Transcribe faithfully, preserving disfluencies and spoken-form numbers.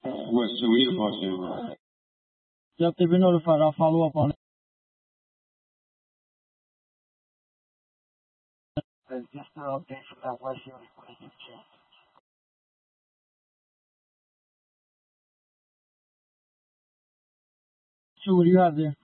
What, so we need to pause it. Yep, they've been notified. I'll follow up on it. And just an update from that West Unit. So what do you have there?